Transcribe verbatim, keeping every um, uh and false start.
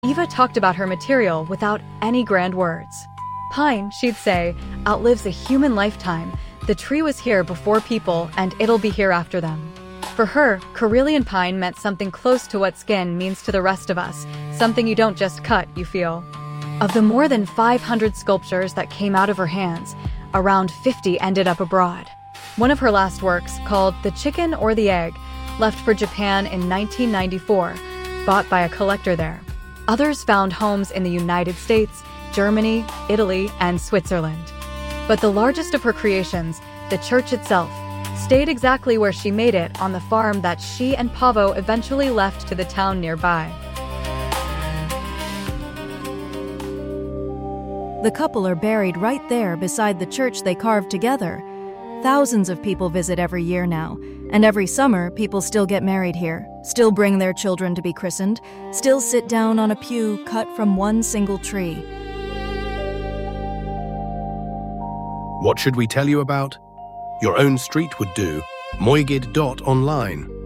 Eva talked about her material without any grand words. Pine, she'd say, outlives a human lifetime. The tree was here before people, and it'll be here after them. For her, Karelian pine meant something close to what skin means to the rest of us, something you don't just cut, you feel. Of the more than five hundred sculptures that came out of her hands, around fifty ended up abroad. One of her last works, called The Chicken or the Egg, left for Japan in nineteen ninety-four, bought by a collector there. Others found homes in the United States, Germany, Italy, and Switzerland. But the largest of her creations, the church itself, stayed exactly where she made it on the farm that she and Paavo eventually left to the town nearby. The couple are buried right there beside the church they carved together. Thousands of people visit every year now, and every summer people still get married here, still bring their children to be christened, still sit down on a pew cut from one single tree. What should we tell you about? Your own street would do. Moigid dot online.